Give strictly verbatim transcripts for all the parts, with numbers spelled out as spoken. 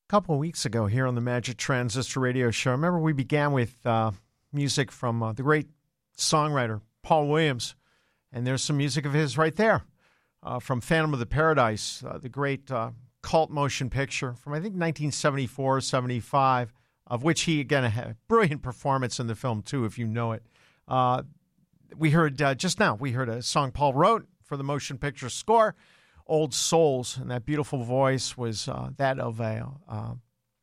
couple of weeks ago here on the Magic Transistor Radio Show. I remember we began with uh, music from uh, the great songwriter Paul Williams, and there's some music of his right there uh, from Phantom of the Paradise, uh, the great uh, cult motion picture from, I think, nineteen seventy-four, seventy-five, of which he, again, had a brilliant performance in the film, too, if you know it. Uh, we heard, uh, just now, we heard a song Paul wrote for the motion picture score, Old Souls, and that beautiful voice was uh, that of a uh,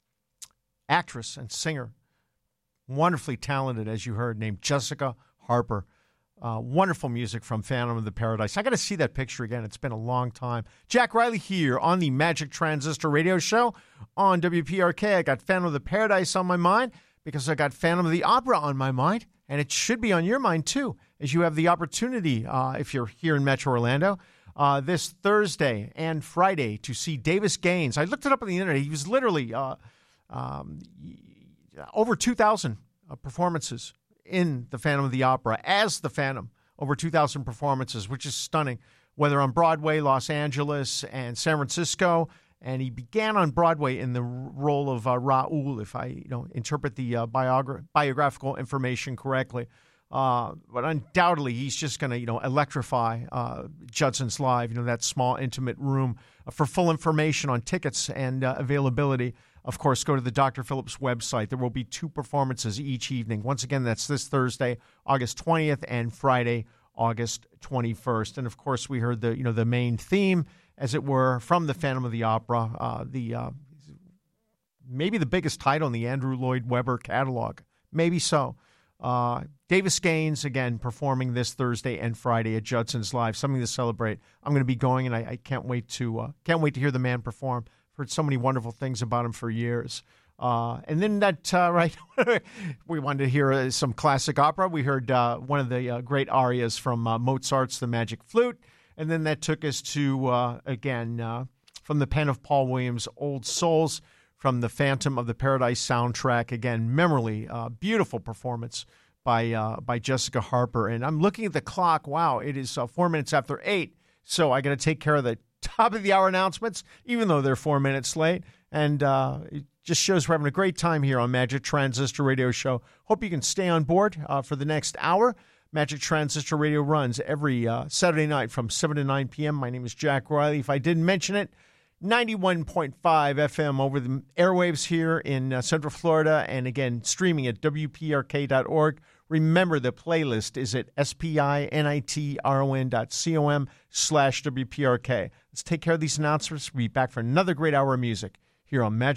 actress and singer, wonderfully talented, as you heard, named Jessica Harper. Uh, wonderful music from Phantom of the Paradise. I got to see that picture again. It's been a long time. Jack Riley here on the Magic Transistor Radio Show on W P R K. I got Phantom of the Paradise on my mind because I got Phantom of the Opera on my mind, and it should be on your mind too, as you have the opportunity, uh, if you're here in Metro Orlando, Uh, this Thursday and Friday to see Davis Gaines. I looked it up on the internet. He was literally uh, um, over two thousand uh, performances in the Phantom of the Opera as the Phantom. Over two thousand performances, which is stunning, whether on Broadway, Los Angeles, and San Francisco. And he began on Broadway in the role of uh, Raoul, if I you know interpret the uh, biogra- biographical information correctly. Uh, but undoubtedly, he's just going to, you know, electrify uh, Judson's Live, you know, that small, intimate room. Uh, for full information on tickets and uh, availability, of course, go to the Doctor Phillips website. There will be two performances each evening. Once again, that's this Thursday, August twentieth, and Friday, August twenty-first. And, of course, we heard the, you know, the main theme, as it were, from the Phantom of the Opera, uh, the uh, maybe the biggest title in the Andrew Lloyd Webber catalog. Maybe so. Uh, Davis Gaines, again, performing this Thursday and Friday at Judson's Live, something to celebrate. I'm going to be going, and I, I can't wait to uh, can't wait to hear the man perform. I've heard so many wonderful things about him for years. Uh, and then that, uh, right, we wanted to hear uh, some classic opera. We heard uh, one of the uh, great arias from uh, Mozart's The Magic Flute. And then that took us to, uh, again, uh, from the pen of Paul Williams, Old Souls, from the Phantom of the Paradise soundtrack. Again, memorably, uh, beautiful performance by uh, by Jessica Harper. And I'm looking at the clock. Wow, it is uh, four minutes after eight. So I got to take care of the top of the hour announcements, even though they're four minutes late. And uh, it just shows we're having a great time here on Magic Transistor Radio Show. Hope you can stay on board uh, for the next hour. Magic Transistor Radio runs every uh, Saturday night from seven to nine p.m. My name is Jack Riley. If I didn't mention it, ninety-one point five F M over the airwaves here in uh, Central Florida, and again, streaming at W P R K dot org. Remember, the playlist is at S-P-I-N-I-T-R-O-N dot C-O-M slash W-P-R-K. Let's take care of these announcements. We'll be back for another great hour of music here on Magic